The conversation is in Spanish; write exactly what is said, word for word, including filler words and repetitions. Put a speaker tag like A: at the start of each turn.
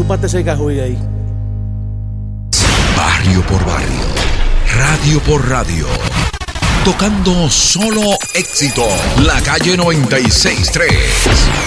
A: parte ese cajuy ahí.
B: Barrio por barrio, radio por radio, tocando solo éxito. La calle noventa y seis tres.